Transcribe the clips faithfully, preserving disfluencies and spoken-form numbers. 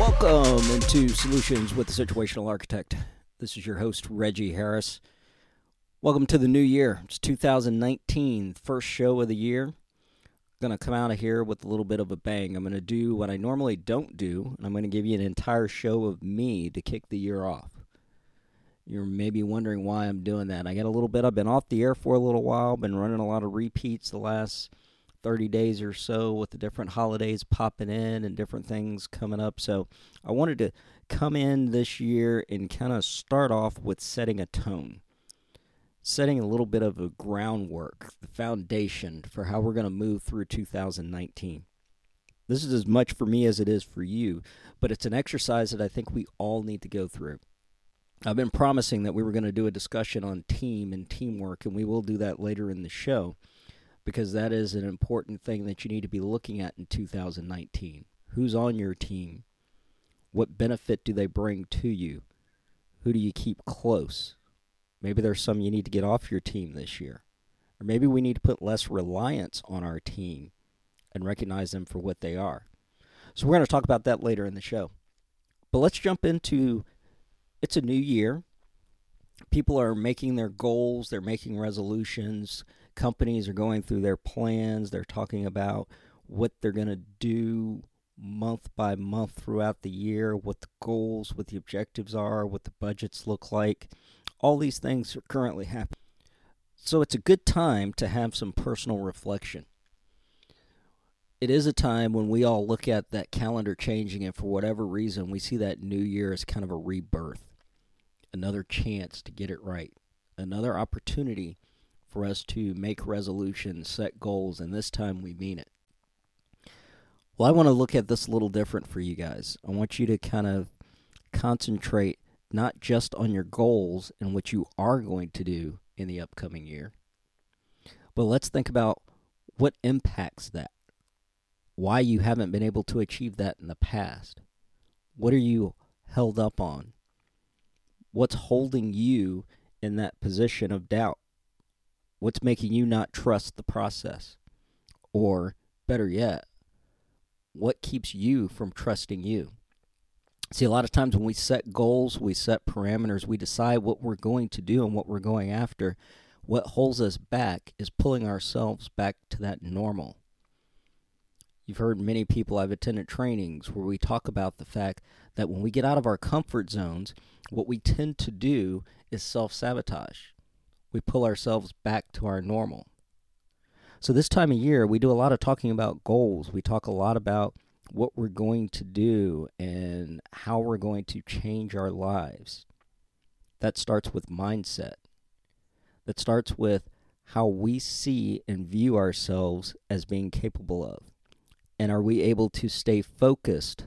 Welcome into Solutions with the Situational Architect. This is your host, Reggie Harris. Welcome to the new year. It's two thousand nineteen, first show of the year. Going to come out of here with a little bit of a bang. I'm going to do what I normally don't do, and I'm going to give you an entire show of me to kick the year off. You're maybe wondering why I'm doing that. I got a little bit. I've been off the air for a little while, been running a lot of repeats the last thirty days or so with the different holidays popping in and different things coming up. So I wanted to come in this year and kind of start off with setting a tone, setting a little bit of a groundwork, the foundation for how we're going to move through two thousand nineteen. This is as much for me as it is for you, but it's an exercise that I think we all need to go through. I've been promising that we were going to do a discussion on team and teamwork, and we will do that later in the show, because that is an important thing that you need to be looking at in two thousand nineteen. Who's on your team? What benefit do they bring to you? Who do you keep close? Maybe there's some you need to get off your team this year. Or maybe we need to put less reliance on our team and recognize them for what they are. So we're going to talk about that later in the show. But let's jump into, it's a new year. People are making their goals. They're making resolutions. Companies are going through their plans. They're talking about what they're going to do month by month throughout the year, what the goals, what the objectives are, what the budgets look like. All these things are currently happening. So it's a good time to have some personal reflection. It is a time when we all look at that calendar changing, and for whatever reason, we see that new year as kind of a rebirth, another chance to get it right, another opportunity for us to make resolutions, set goals, and this time we mean it. Well, I want to look at this a little different for you guys. I want you to kind of concentrate not just on your goals and what you are going to do in the upcoming year, but let's think about what impacts that, why you haven't been able to achieve that in the past. What are you held up on? What's holding you in that position of doubt? What's making you not trust the process? Or, better yet, what keeps you from trusting you? See, a lot of times when we set goals, we set parameters, we decide what we're going to do and what we're going after. What holds us back is pulling ourselves back to that normal. You've heard many people, I've attended trainings where we talk about the fact that when we get out of our comfort zones, what we tend to do is self-sabotage. We pull ourselves back to our normal. So this time of year, we do a lot of talking about goals. We talk a lot about what we're going to do and how we're going to change our lives. That starts with mindset. That starts with how we see and view ourselves as being capable of. And are we able to stay focused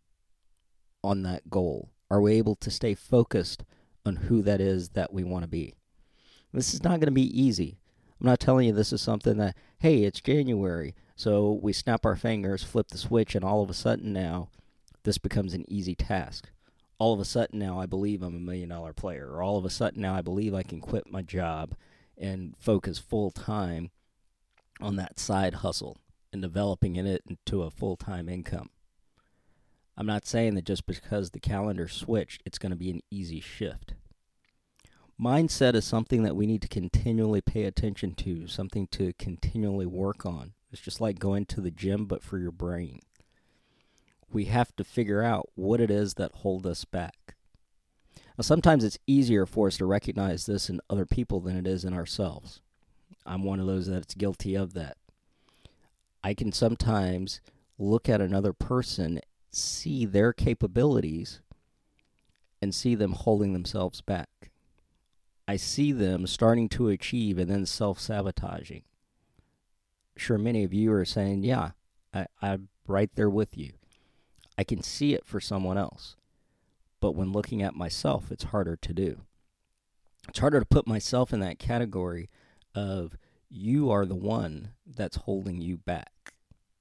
on that goal? Are we able to stay focused on who that is that we want to be? This is not going to be easy. I'm not telling you this is something that, hey, it's January, so we snap our fingers, flip the switch, and all of a sudden now this becomes an easy task. All of a sudden now I believe I'm a million-dollar player, or all of a sudden now I believe I can quit my job and focus full-time on that side hustle and developing in it into a full-time income. I'm not saying that just because the calendar switched, it's going to be an easy shift. Mindset is something that we need to continually pay attention to, something to continually work on. It's just like going to the gym, but for your brain. We have to figure out what it is that hold us back. Now, sometimes it's easier for us to recognize this in other people than it is in ourselves. I'm one of those that's guilty of that. I can sometimes look at another person, see their capabilities, and see them holding themselves back. I see them starting to achieve and then self-sabotaging. Sure, many of you are saying, yeah, I, I'm right there with you. I can see it for someone else. But when looking at myself, it's harder to do. It's harder to put myself in that category of you are the one that's holding you back.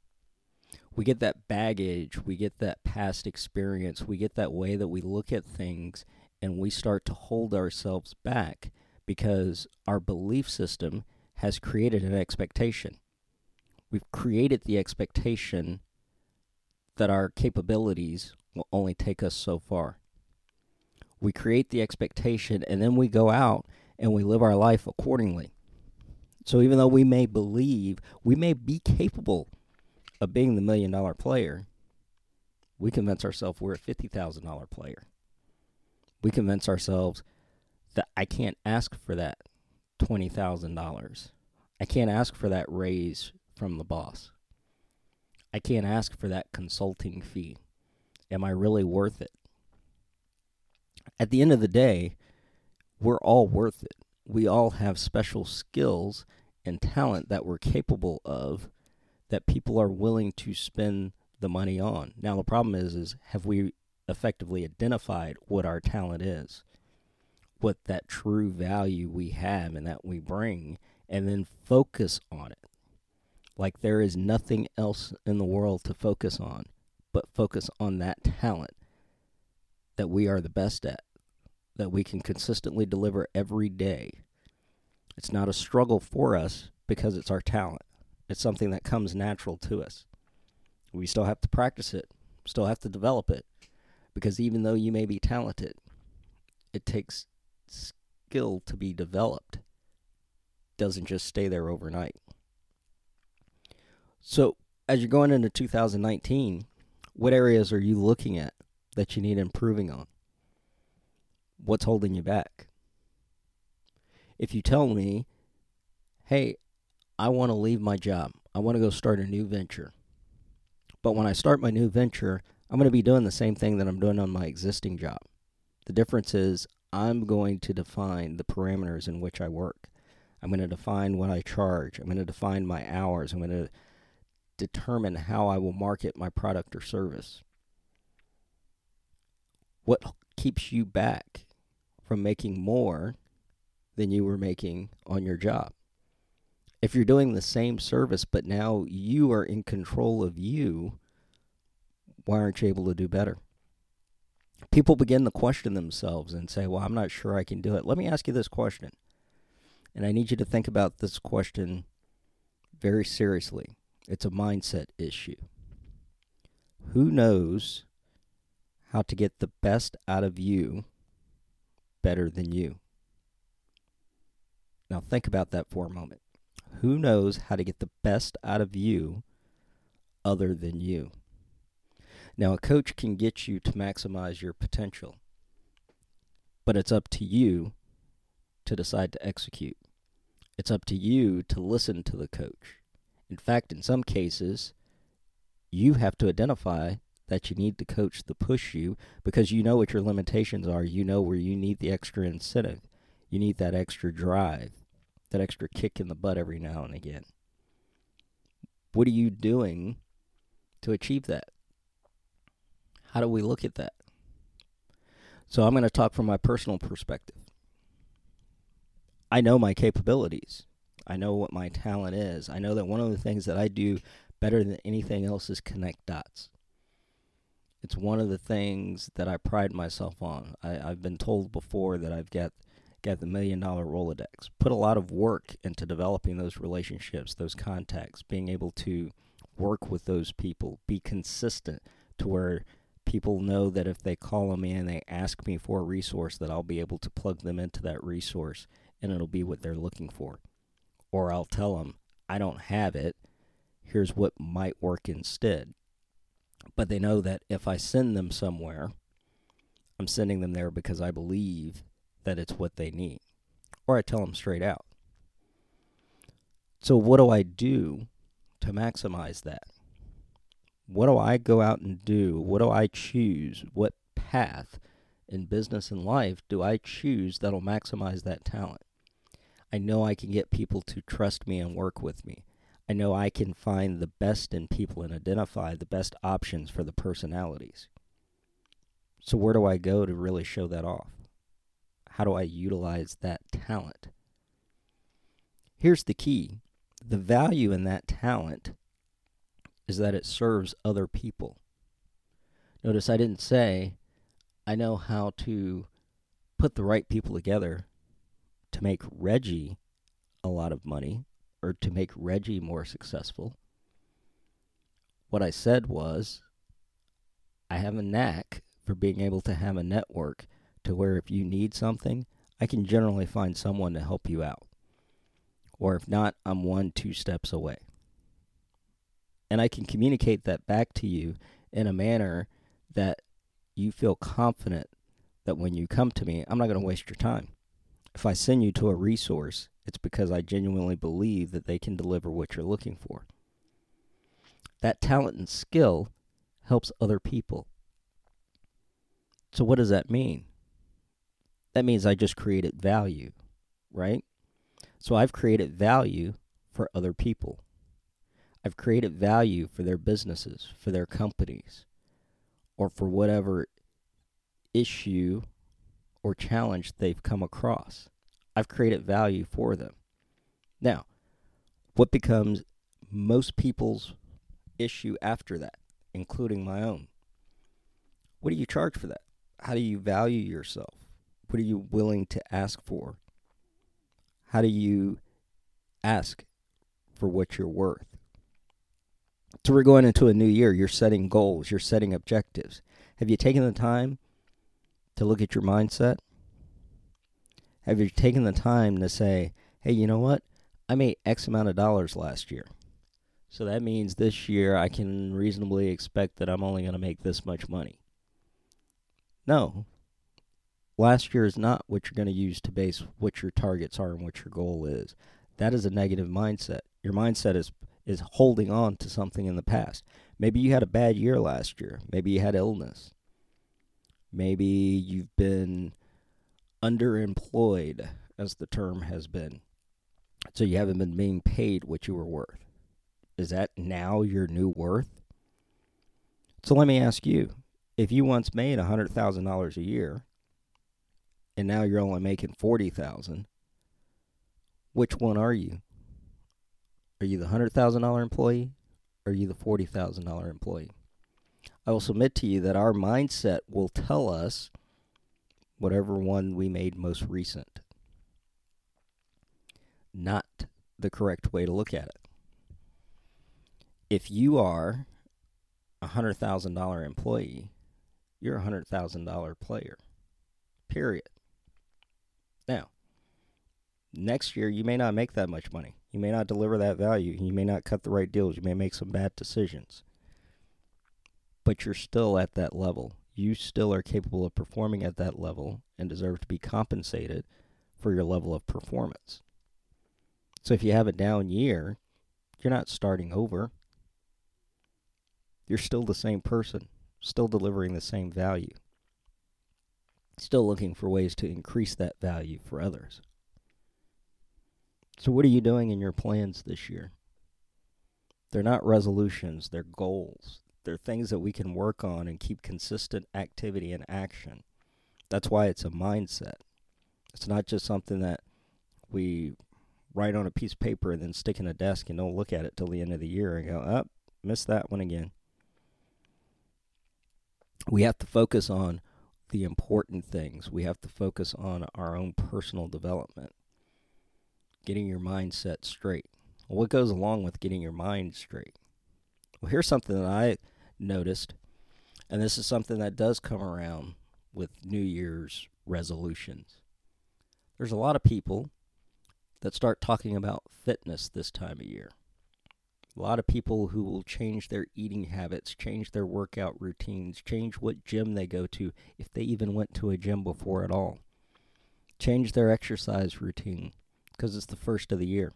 We get that baggage, we get that past experience, we get that way that we look at things, and we start to hold ourselves back because our belief system has created an expectation. We've created the expectation that our capabilities will only take us so far. We create the expectation, and then we go out and we live our life accordingly. So even though we may believe, we may be capable of being the million dollar player, we convince ourselves we're a fifty thousand dollars player. We convince ourselves that I can't ask for that twenty thousand dollars. I can't ask for that raise from the boss. I can't ask for that consulting fee. Am I really worth it? At the end of the day, we're all worth it. We all have special skills and talent that we're capable of that people are willing to spend the money on. Now, the problem is, is have we effectively identified what our talent is, what that true value we have and that we bring, and then focus on it? Like there is nothing else in the world to focus on, but focus on that talent that we are the best at, that we can consistently deliver every day. It's not a struggle for us because it's our talent. It's something that comes natural to us. We still have to practice it, still have to develop it, because even though you may be talented, it takes skill to be developed. It doesn't just stay there overnight. So as you're going into two thousand nineteen, what areas are you looking at that you need improving on? What's holding you back? If you tell me, hey, I want to leave my job, I want to go start a new venture, but when I start my new venture, I'm going to be doing the same thing that I'm doing on my existing job. The difference is I'm going to define the parameters in which I work. I'm going to define what I charge. I'm going to define my hours. I'm going to determine how I will market my product or service. What keeps you back from making more than you were making on your job? If you're doing the same service, but now you are in control of you, why aren't you able to do better? People begin to question themselves and say, well, I'm not sure I can do it. Let me ask you this question. And I need you to think about this question very seriously. It's a mindset issue. Who knows how to get the best out of you better than you? Now think about that for a moment. Who knows how to get the best out of you other than you? Now, a coach can get you to maximize your potential, but it's up to you to decide to execute. It's up to you to listen to the coach. In fact, in some cases, you have to identify that you need the coach to push you because you know what your limitations are. You know where you need the extra incentive. You need that extra drive, that extra kick in the butt every now and again. What are you doing to achieve that? How do we look at that? So I'm going to talk from my personal perspective. I know my capabilities. I know what my talent is. I know that one of the things that I do better than anything else is connect dots. It's one of the things that I pride myself on. I, I've been told before that I've got, got the million dollar Rolodex. Put a lot of work into developing those relationships, those contacts, being able to work with those people, be consistent to where people know that if they call me and they ask me for a resource, that I'll be able to plug them into that resource and it'll be what they're looking for. Or I'll tell them, I don't have it, here's what might work instead. But they know that if I send them somewhere, I'm sending them there because I believe that it's what they need. Or I tell them straight out. So what do I do to maximize that? What do I go out and do? What do I choose? What path in business and life do I choose that'll maximize that talent? I know I can get people to trust me and work with me. I know I can find the best in people and identify the best options for the personalities. So where do I go to really show that off? How do I utilize that talent? Here's the key. The value in that talent is that it serves other people. Notice I didn't say, I know how to put the right people together to make Reggie a lot of money or to make Reggie more successful. What I said was, I have a knack for being able to have a network to where if you need something, I can generally find someone to help you out. Or if not, I'm one, two steps away. And I can communicate that back to you in a manner that you feel confident that when you come to me, I'm not going to waste your time. If I send you to a resource, it's because I genuinely believe that they can deliver what you're looking for. That talent and skill helps other people. So what does that mean? That means I just created value, right? So I've created value for other people. I've created value for their businesses, for their companies, or for whatever issue or challenge they've come across. I've created value for them. Now, what becomes most people's issue after that, including my own? What do you charge for that? How do you value yourself? What are you willing to ask for? How do you ask for what you're worth? So we're going into a new year. You're setting goals. You're setting objectives. Have you taken the time to look at your mindset? Have you taken the time to say, hey, you know what? I made X amount of dollars last year. So that means this year I can reasonably expect that I'm only going to make this much money. No. Last year is not what you're going to use to base what your targets are and what your goal is. That is a negative mindset. Your mindset is is holding on to something in the past. Maybe you had a bad year last year. Maybe you had illness. Maybe you've been underemployed, as the term has been. So you haven't been being paid what you were worth. Is that now your new worth? So let me ask you, if you once made one hundred thousand dollars a year, and now you're only making forty thousand dollars, which one are you? Are you the one hundred thousand dollars employee, or are you the forty thousand dollars employee? I will submit to you that our mindset will tell us whatever one we made most recent. Not the correct way to look at it. If you are a one hundred thousand dollars employee, you're a one hundred thousand dollars player. Period. Now, next year you may not make that much money. You may not deliver that value. You may not cut the right deals. You may make some bad decisions. But you're still at that level. You still are capable of performing at that level and deserve to be compensated for your level of performance. So if you have a down year, you're not starting over. You're still the same person, still delivering the same value, still looking for ways to increase that value for others. So what are you doing in your plans this year? They're not resolutions, they're goals. They're things that we can work on and keep consistent activity and action. That's why it's a mindset. It's not just something that we write on a piece of paper and then stick in a desk and don't look at it till the end of the year and go, oh, missed that one again. We have to focus on the important things. We have to focus on our own personal development. Getting your mindset straight. Well, what goes along with getting your mind straight? Well, here's something that I noticed, and this is something that does come around with New Year's resolutions. There's a lot of people that start talking about fitness this time of year. A lot of people who will change their eating habits, change their workout routines, change what gym they go to, if they even went to a gym before at all. Change their exercise routine, because it's the first of the year.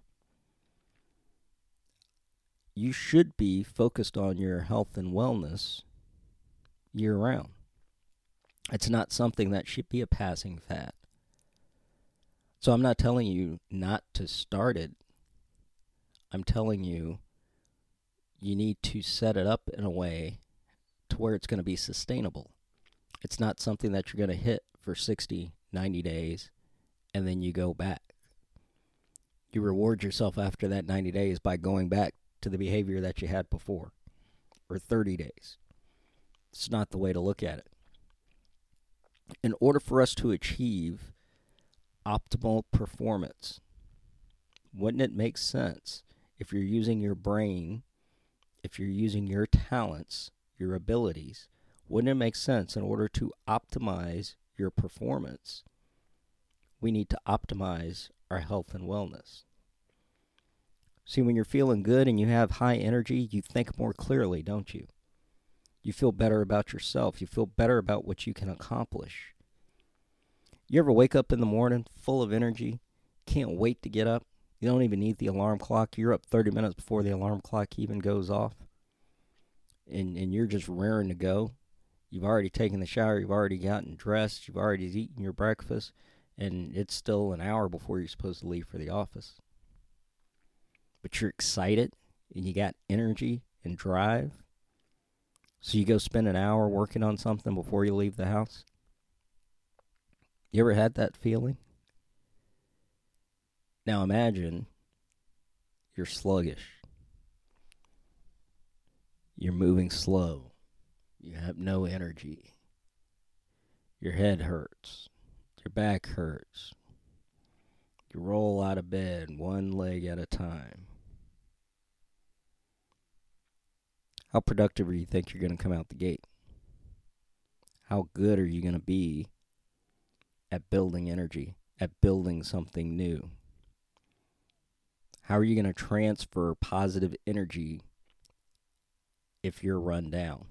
You should be focused on your health and wellness year-round. It's not something that should be a passing fad. So I'm not telling you not to start it. I'm telling you you need to set it up in a way to where it's going to be sustainable. It's not something that you're going to hit for sixty, ninety days, and then you go back. You reward yourself after that ninety days by going back to the behavior that you had before, or thirty days. It's not the way to look at it. In order for us to achieve optimal performance, wouldn't it make sense if you're using your brain, if you're using your talents, your abilities, Wouldn't it make sense in order to optimize your performance, we need to optimize our health and wellness? See, when you're feeling good and you have high energy, you think more clearly, don't you? You feel better about yourself. You feel better about what you can accomplish. You ever wake up in the morning full of energy, can't wait to get up? You don't even need the alarm clock. You're up thirty minutes before the alarm clock even goes off. And, and you're just raring to go. You've already taken the shower. You've already gotten dressed. You've already eaten your breakfast. And it's still an hour before you're supposed to leave for the office. But you're excited and you got energy and drive. So you go spend an hour working on something before you leave the house. You ever had that feeling? Now imagine you're sluggish. You're moving slow. You have no energy. Your head hurts. Your back hurts. You roll out of bed one leg at a time. How productive do you think you're going to come out the gate? How good are you going to be at building energy, at building something new? How are you going to transfer positive energy if you're run down?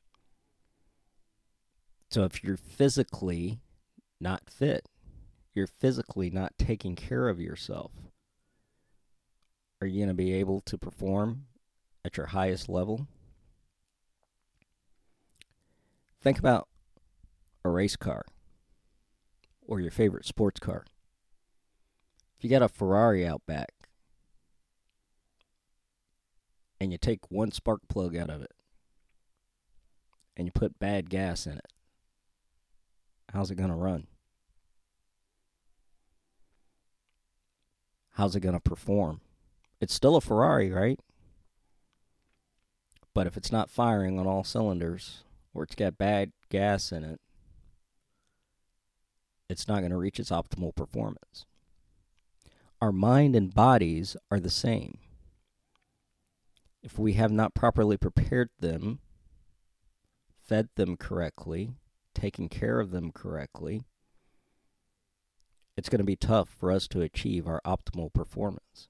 So if you're physically not fit, you're physically not taking care of yourself, are you going to be able to perform at your highest level? Think about a race car or your favorite sports car. If you got a Ferrari out back and you take one spark plug out of it and you put bad gas in it, how's it going to run? How's it going to perform? It's still a Ferrari, right? But if it's not firing on all cylinders, or it's got bad gas in it, it's not going to reach its optimal performance. Our mind and bodies are the same. If we have not properly prepared them, fed them correctly, taken care of them correctly, it's going to be tough for us to achieve our optimal performance.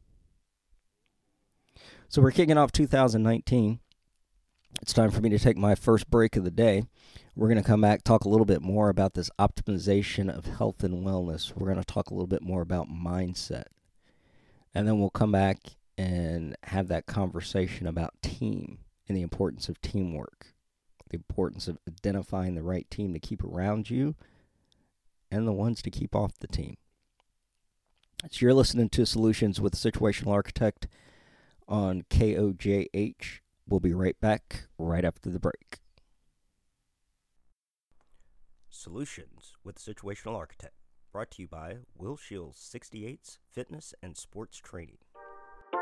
So we're kicking off two thousand nineteen. It's time for me to take my first break of the day. We're going to come back, talk a little bit more about this optimization of health and wellness. We're going to talk a little bit more about mindset. And then we'll come back and have that conversation about team and the importance of teamwork, the importance of identifying the right team to keep around you and the ones to keep off the team. So you're listening to Solutions with Situational Architect on K O J H. We'll be right back right after the break. Solutions with Situational Architect, brought to you by Will Shields sixty-eights Fitness and Sports Training.